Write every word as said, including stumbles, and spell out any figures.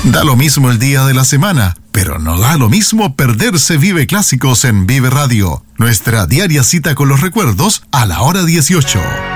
Da lo mismo el día de la semana, pero no da lo mismo perderse Vive Clásicos en Vive Radio. Nuestra diaria cita con los recuerdos a la hora dieciocho.